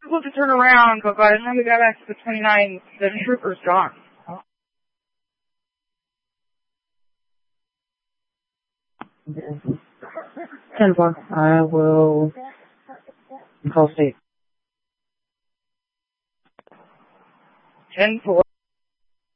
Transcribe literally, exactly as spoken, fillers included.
supposed to turn around, but by the time we got back to the twenty-nine, the trooper's gone. ten four. I will call state. ten four.